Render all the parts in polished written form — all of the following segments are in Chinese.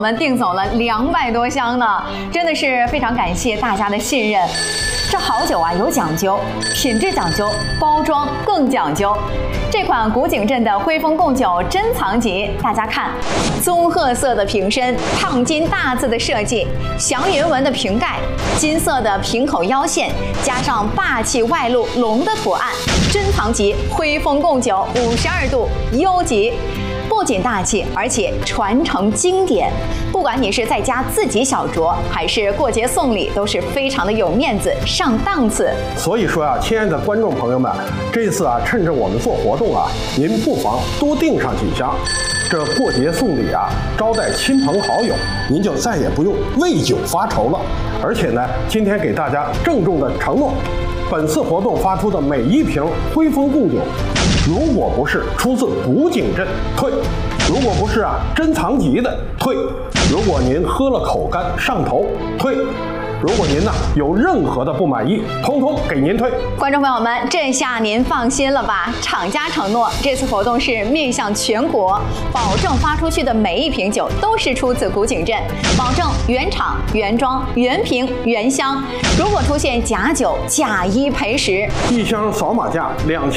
我们订走了200多箱呢，真的是非常感谢大家的信任。这好酒啊有讲究，品质讲究，包装更讲究。这款古井镇的徽丰贡酒珍藏级，大家看，棕褐色的瓶身，烫金大字的设计，祥云纹的瓶盖，金色的瓶口腰线，加上霸气外露龙的图案，珍藏级徽丰贡酒52度优级。不仅大气，而且传承经典。不管你是在家自己小酌，还是过节送礼，都是非常的有面子、上档次。 所以说啊，亲爱的观众朋友们，这次啊，趁着我们做活动啊，您不妨多订上几箱。这过节送礼啊，招待亲朋好友，您就再也不用为酒发愁了。而且呢，今天给大家郑重的承诺，本次活动发出的每一瓶徽丰贡酒，如果不是出自古井镇，退；如果不是珍藏级的，退；如果您喝了口干上头，退；如果您有任何的不满意，通通给您退。 观众朋友们，这下您放心了吧？厂家承诺，这次活动是面向全国，保证发出去的每一瓶酒都是出自古井镇，保证原厂、原装、原瓶、原箱。如果出现假酒，假一赔10。 一箱扫码价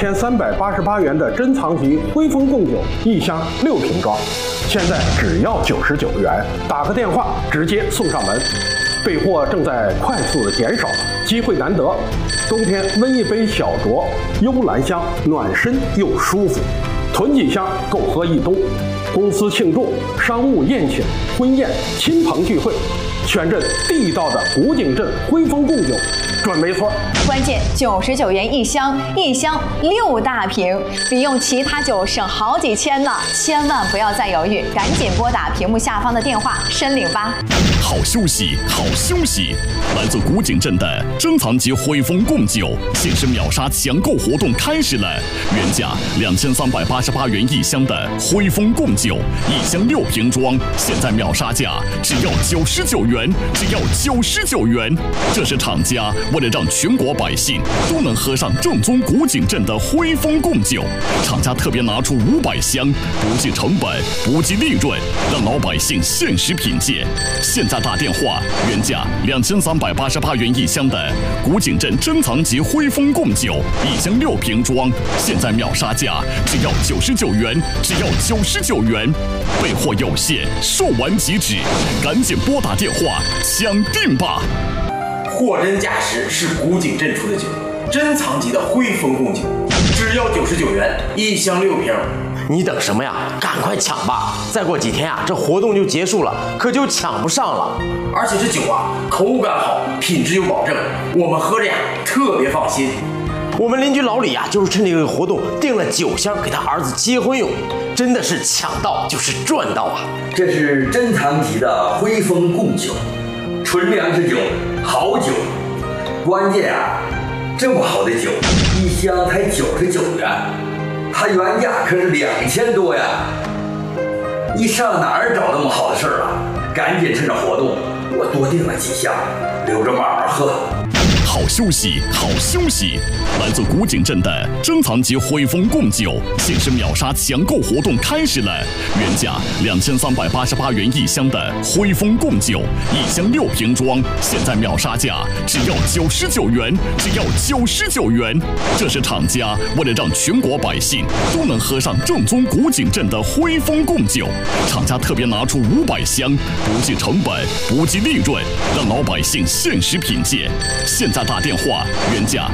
2388元的珍藏级徽丰贡酒，一箱6瓶装，现在只要99元，打个电话直接送上门。备货正在快速的减少，机会难得，冬天温一杯小酌，幽兰香，暖身又舒服，囤几箱够喝一冬。公司庆祝、商务宴请、婚宴、亲朋聚会，选这地道的古井镇徽丰贡酒，准没错。 关键99元一箱，一箱6大瓶，比用其他酒省好几千呢！千万不要再犹豫，赶紧拨打屏幕下方的电话申领吧。 好休息，好休息！来自古井镇的珍藏级徽丰贡酒限时秒杀抢购活动开始了，原价2388元一箱的徽丰贡酒，一箱6瓶装，现在秒杀价只要99元，只要99元。这是厂家为了让全国百姓都能喝上正宗古井镇的徽丰贡酒，厂家特别拿出500箱，不计成本，不计利润，让老百姓限时品鉴。现在打电话，原价2388元一箱的古井镇珍藏级徽丰贡酒，一箱6瓶装，现在秒杀价只要99元，只要99元。备货有限，售完即止，赶紧拨打电话抢订吧！ 货真价实是古井镇出的酒，珍藏级的徽丰贡酒，只要99元，一箱6瓶。 你等什么呀？赶快抢吧！再过几天这活动就结束了，可就抢不上了。 而且这酒口感好，品质有保证，我们喝着特别放心。 我们邻居老李就是趁这个活动订了9箱给他儿子结婚用，真的是抢到就是赚到啊！ 这是珍藏级的徽丰贡酒，纯粮食酒，好酒。关键这么好的酒，一箱才99元，它原价可是2000多呀！你上哪儿找那么好的事儿赶紧趁着活动，我多订了几箱，留着慢慢喝。 好休息，好休息！来自古井镇的珍藏级徽丰贡酒限时秒杀抢购活动开始了，原价2388元一箱的徽丰贡酒，一箱6瓶装，现在秒杀价只要99元，只要99元。这是厂家为了让全国百姓都能喝上正宗古井镇的徽丰贡酒，厂家特别拿出500箱，不计成本，不计利润，让老百姓限时品鉴。现在打电话，原价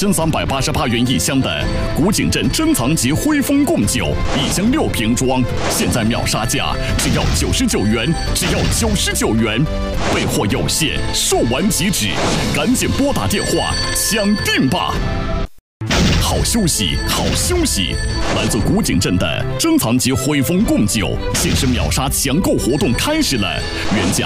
2388元一箱的古井镇珍藏级徽丰贡酒，一箱6瓶装，现在秒杀价只要99元，只要99元。备货有限，售完即止，赶紧拨打电话抢订吧！好休息，好休息！来自古井镇的珍藏级徽丰贡酒限时秒杀抢购活动开始了，原价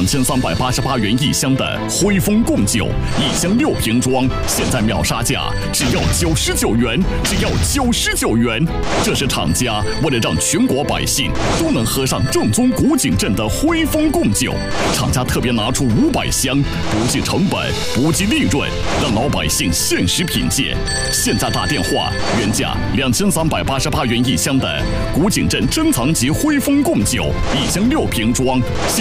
2388元一箱的徽丰贡酒，一箱6瓶装，现在秒杀价只要99元，只要99元。这是厂家为了让全国百姓都能喝上正宗古井镇的徽丰贡酒，厂家特别拿出500箱，不计成本，不计利润，让老百姓限时品鉴。现在打电话，原价2388元一箱的古井镇珍藏级徽丰贡酒，一箱6瓶装。